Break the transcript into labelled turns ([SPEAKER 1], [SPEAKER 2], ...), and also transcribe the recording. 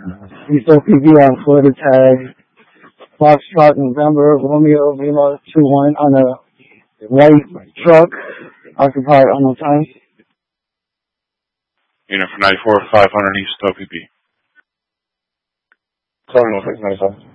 [SPEAKER 1] East OPB on Florida tag. Foxtrot November, Romeo Lima 2-1 on a white truck, occupied unknown time.
[SPEAKER 2] Unit for 94, 500 East OPB.
[SPEAKER 3] Sorry, no, 695.